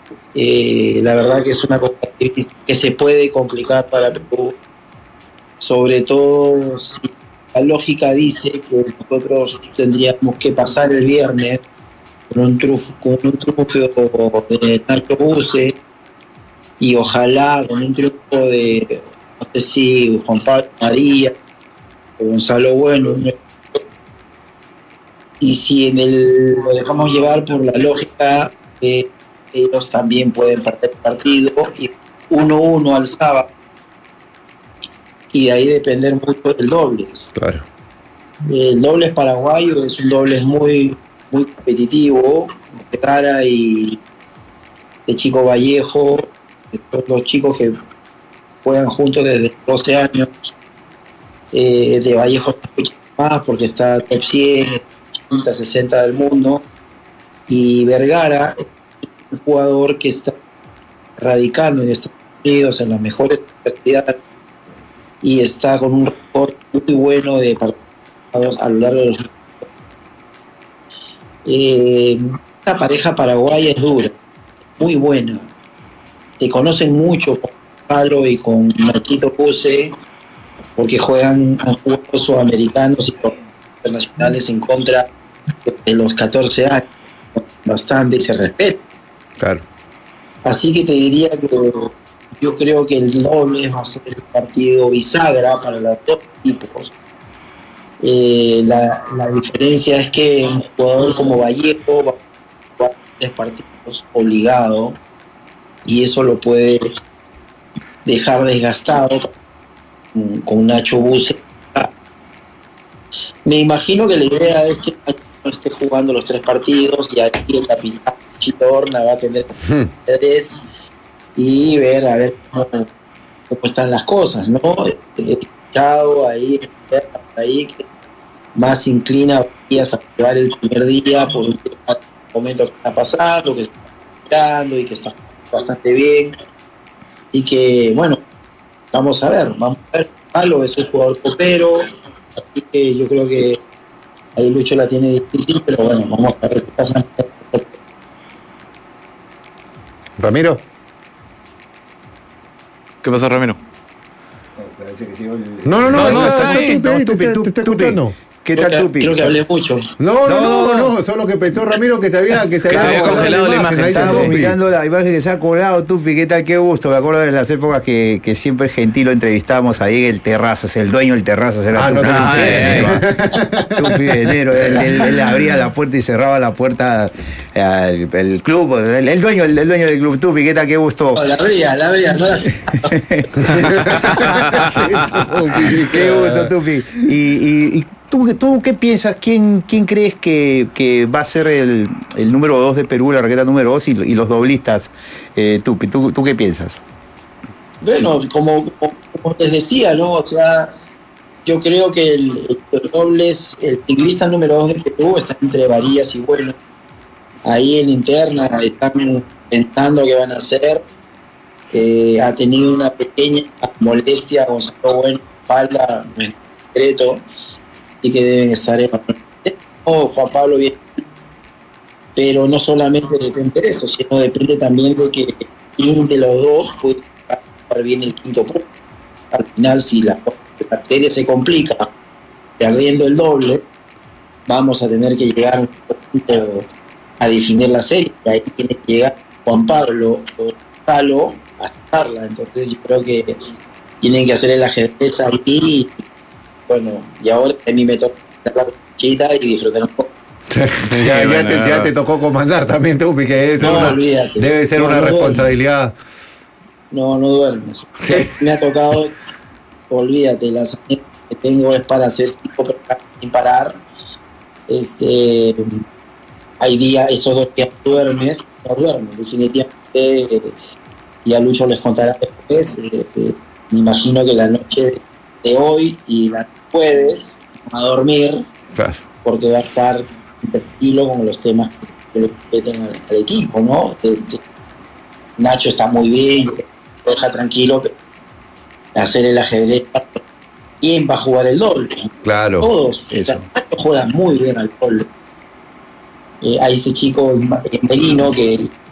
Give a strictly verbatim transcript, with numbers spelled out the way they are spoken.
Eh, la verdad que es una cosa que se puede complicar para Perú, sobre todo si la lógica dice que nosotros tendríamos que pasar el viernes con un triunfo, con un triunfo de Nacho Buse y ojalá con un triunfo de, no sé si Juan Pablo María o Gonzalo Bueno. Y si en el, lo dejamos llevar por la lógica, eh, ellos también pueden perder el partido y uno uno al sábado, y de ahí depender mucho del dobles. Claro. El dobles paraguayo es un dobles muy, muy competitivo, de Cara y de Chico Vallejo, de todos los chicos que juegan juntos desde doce años. Eh, de Vallejo más porque está top cien, ochenta, sesenta del mundo. Y Vergara, un jugador que está radicando en Estados Unidos en las mejores universidades y está con un récord muy bueno de partidos a lo largo de los eh, esta pareja paraguaya es dura, muy buena, se conocen mucho con Pablo y con Marquito Puse porque juegan a juegos sudamericanos y internacionales en contra de los catorce años bastante y se respeta. Claro. Así que te diría que yo creo que el doble va a ser el partido bisagra para los dos equipos. Eh, la, la diferencia es que un jugador como Vallejo va a jugar tres partidos obligado y eso lo puede dejar desgastado con, con Nacho Buse. Me imagino que la idea es que Nacho no esté jugando los tres partidos y aquí el capitán Chitorna va a tener tres y ver a ver cómo, cómo están las cosas, ¿no? He escuchado ahí, ahí que más inclina a jugar el primer día por un momento que está pasando, que está mirando y que está bastante bien. Y que, bueno, vamos a ver, vamos a ver. Palo es un jugador copero, así que yo creo que ahí Lucho la tiene difícil, pero bueno, vamos a ver qué pasa. Ramiro. ¿Qué pasa, Ramiro? No, no, no, No, no, está- está está bien, Tupi ahí, Tupi, te- te- Tupi, te está Tupi. escuchando. ¿Qué Creo tal, que- Tupi? Creo que hablé mucho. No, no, No, no, no. no, solo que pensó Ramiro que se había, que se Que se había había congelado la imagen. ahí está Estábamos Tupi. mirando la imagen que se ha colado, Tupi, ¿qué tal? Qué gusto. Me acuerdo de las épocas que, que siempre Gentil lo entrevistábamos ahí en el Terrazas, el dueño del Terrazas era Ah, no Tupi. te Ah, pensé. eh, eh, Tupi Venero, él, él- él abría la puerta y cerraba la puerta al el club, el, el dueño, el, el dueño del club. Tupi, ¿qué tal? Qué gusto. La abría, la abría, no la- Qué gusto, Tupi. Y, y, y ¿tú, tú qué piensas? ¿Quién, quién crees que, que va a ser el, el número dos de Perú, la raqueta número dos y, y los doblistas? Eh, Tupi, ¿tú, ¿tú qué piensas? Bueno, como, como, como les decía, ¿no? O sea, yo creo que el, el dobles, el ciclista número dos de Perú está entre Varillas y Bueno. Ahí en interna están pensando qué van a hacer. Eh, ha tenido una pequeña molestia Gonzalo Bueno, espalda, en secreto, así que deben estar en oh, Juan Pablo bien. Pero no solamente depende de eso, sino depende también de que quién de los dos puede jugar bien el quinto punto. Al final, si la, la serie se complica perdiendo el doble, vamos a tener que llegar un poquito a definir la serie. Ahí tiene que llegar Juan Pablo o Gonzalo a estarla. Entonces yo creo que tienen que hacer el ajedrez ahí. Y, bueno, y ahora a mí me toca hacer la cuchita y disfrutar un poco. ya, ya bueno, te, ya no. te tocó comandar también, Tupi, que debe ser No, una, olvídate. debe ser No, una no responsabilidad. No, no duermes. Sí. Me ha tocado, olvídate, las que tengo es para hacer cinco preparos sin parar. Este, hay días, esos dos días no duermes, no duermes, definitivamente. Eh, ya Lucho les contará después. Eh, eh, me imagino que la noche de hoy y la jueves van a dormir Claro. porque va a estar tranquilo con los temas que le competen al, al equipo, ¿no? Este, Nacho está muy bien, lo deja tranquilo, pero hacer el ajedrez. ¿Quién va a jugar el doble? Claro. Todos. Eso. Nacho juega muy bien al doble. Eh, hay ese chico Merino que